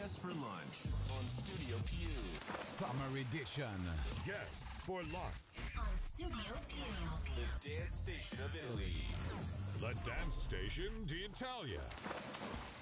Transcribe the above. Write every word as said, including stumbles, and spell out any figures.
Guests for lunch on Studio Pew. Summer edition. Guests for lunch. On Studio Pew. The dance station of Italy. The dance station d'Italia.